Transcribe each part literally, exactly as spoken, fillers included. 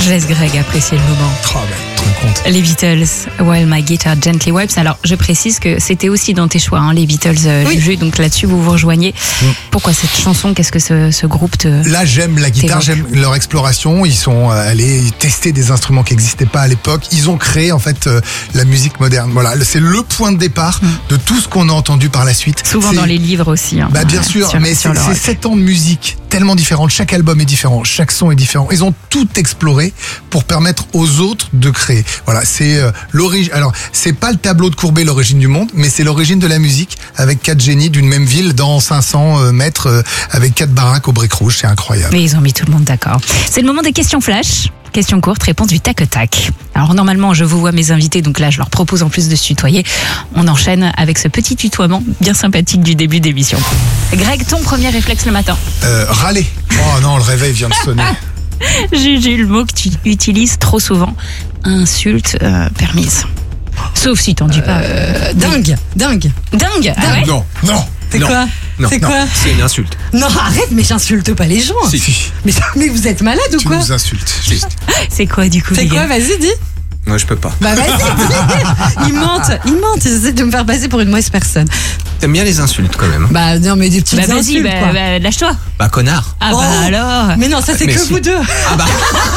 Je laisse Greg apprécier le moment. Oh, bah, tu te rends compte. Les Beatles, While My Guitar Gently Weeps. Alors, je précise que c'était aussi dans tes choix, hein, les Beatles, euh, Oui. Juju, donc là-dessus, vous vous rejoignez. Mm. Pourquoi cette chanson? Qu'est-ce que ce, ce groupe te... Là, j'aime la guitare, t'évoque. j'aime leur exploration. Ils sont allés tester des instruments qui n'existaient pas à l'époque. Ils ont créé, en fait, euh, la musique moderne. Voilà, c'est le point de départ mm. de tout ce qu'on a entendu par la suite. Souvent c'est... dans les livres aussi. Hein, bah, bien ouais, sûr, sur, mais sur c'est, c'est sept ans de musique tellement différente. Chaque album est différent, chaque son est différent. Ils ont tout exploré pour permettre aux autres de créer. Voilà, c'est euh, l'origine. Alors, c'est pas le tableau de Courbet, l'origine du monde, mais c'est l'origine de la musique avec quatre génies d'une même ville dans cinq cents mètres euh, avec quatre baraques au briques rouges. C'est incroyable. Mais ils ont mis tout le monde d'accord. C'est le moment des questions flash. Questions courtes, réponse du tac au tac. Alors normalement, je vous vois mes invités, donc là, je leur propose en plus de se tutoyer. On enchaîne avec ce petit tutoiement bien sympathique du début d'émission. Greg, ton premier réflexe le matin? Euh, râler. Oh non, le réveil vient de sonner. Juju, le mot que tu utilises trop souvent, insulte euh, permise. Sauf si t'en dis pas. Euh, dingue, dingue. Dingue, ah ouais. Non, non. C'est Non. quoi Non, C'est non, quoi c'est une insulte. Non, arrête, mais j'insulte pas les gens. Si. Mais, mais vous êtes malade ou Tu quoi? nous insultes. Juste. C'est quoi du coup, C'est les quoi? gars? Vas-y, dis. Non, je peux pas. Bah vas-y, dis. Ils mentent, ils mentent, ils essaient de me faire passer pour une mauvaise personne. T'aimes bien les insultes quand même. Bah non, mais des petites Bah vas-y, insultes, bah, quoi. bah, lâche-toi. Bah, connard. Ah Oh. bah alors. Mais non, ça c'est Mais que si. vous deux. Ah bah,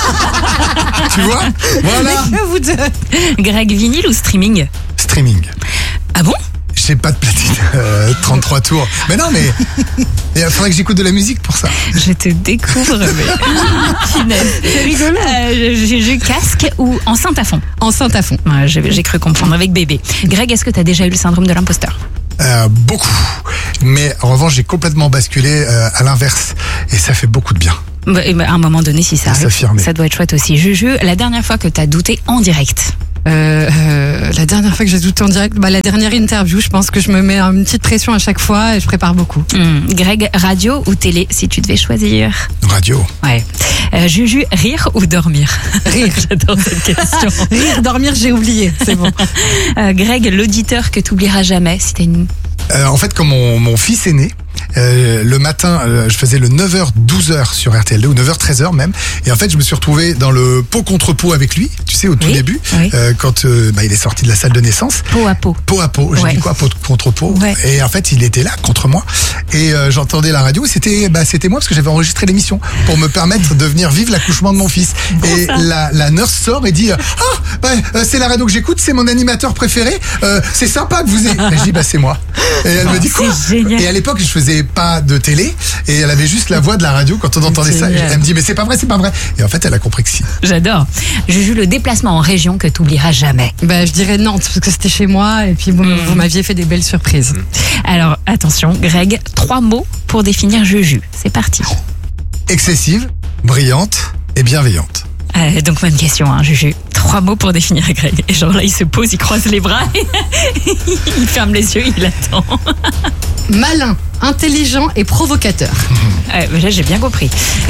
Tu vois? Voilà. Mais que vous deux. Greg, vinyle ou streaming? Streaming. Ah bon? J'ai pas de platine. Euh, trente-trois tours. Mais non, mais il faudrait que j'écoute de la musique pour ça. Je te découvre, mais. Finesse. C'est rigolo. Euh, je, je- je casque ou enceinte à fond? Enceinte à fond. Ouais, j'ai, j'ai cru comprendre avec bébé. Greg, est-ce que t'as déjà eu le syndrome de l'imposteur? Euh, beaucoup. Mais en revanche, j'ai complètement basculé euh, à l'inverse. Et ça fait beaucoup de bien. Bah, et bah, à un moment donné, si ça Et arrive, s'affirmer. ça doit être chouette aussi. Juju, la dernière fois que t'as douté en direct? Euh, euh, la dernière fois que j'ai douté en direct, bah la dernière interview, je pense que je me mets une petite pression à chaque fois et je prépare beaucoup. Hmm. Greg, radio ou télé, si tu devais choisir? Radio. Ouais. Euh, Juju, rire ou dormir? Rire. J'adore cette question. Rire, dormir, j'ai oublié, c'est bon. Euh, Greg, l'auditeur que t'oublieras jamais, si t'as une... Euh, en fait, quand mon, mon fils est né, euh, le matin, euh, je faisais le neuf heures douze heures sur R T L deux, ou neuf heures treize heures même. Et en fait, je me suis retrouvé dans le pot contre pot avec lui, tu sais, au tout Oui, début, oui. euh, quand euh, bah, il est sorti de la salle de naissance. Peau à peau. Pot à pot, j'ai Ouais. dit quoi, pot contre pot. Ouais. Et en fait, il était là contre moi. Et euh, j'entendais la radio. C'était, bah, c'était moi parce que j'avais enregistré l'émission pour me permettre de venir vivre l'accouchement de mon fils. Bon, et ça. la, la nurse sort et dit, ah, bah, euh, c'est la radio que j'écoute, c'est mon animateur préféré. Euh, c'est sympa que vous ayez. Et je dis, bah, c'est moi. Et elle me dit C'est quoi? génial. Et à l'époque, je faisais pas de télé et elle avait juste la voix de la radio quand on entendait ça. Et Génial. elle me dit, mais c'est pas vrai, c'est pas vrai. Et en fait, elle a compris que si. J'adore. Juju, le déplacement en région que t'oublieras jamais. Bah je dirais Nantes parce que c'était chez moi et puis vous, Mm. vous m'aviez fait des belles surprises. Alors, attention, Greg, trois mots pour définir Juju. C'est parti. Excessive, brillante et bienveillante. Euh, donc, bonne question, hein, Juju. Trois mots pour définir Greg. Et genre là, il se pose, il croise les bras, il ferme les yeux, il attend. Malin, intelligent et provocateur. Ouais, mais là, j'ai bien compris.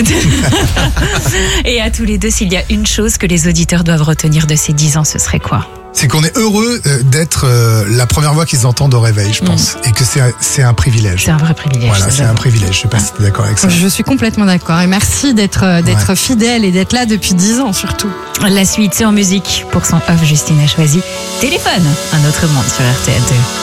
Et à tous les deux, s'il y a une chose que les auditeurs doivent retenir de ces dix ans, ce serait quoi? C'est qu'on est heureux euh, d'être euh, la première voix qu'ils entendent au réveil, je pense. Et que c'est un- c'est un privilège. C'est un vrai privilège. Voilà, ça, c'est un j'avoue. privilège. Je sais pas si tu es d'accord avec ça. Je suis complètement d'accord et merci d'être euh, d'être Ouais. fidèle et d'être là depuis dix ans surtout. La suite, c'est en musique. Pour son off, Justine a choisi Téléphone, un autre monde sur R T L deux.